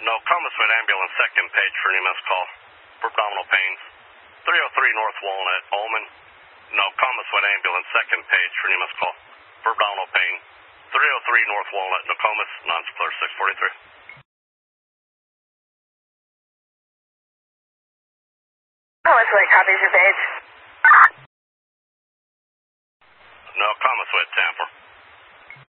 No, Comasway ambulance, second page for new missed call for abdominal pains. 303 North Walnut, Ullman. No, Comasway ambulance, second page for new missed call for abdominal pain. 303 North Walnut, Nokomis, non-clear 643. Comasway copies your page. No, Comasway, Tampa.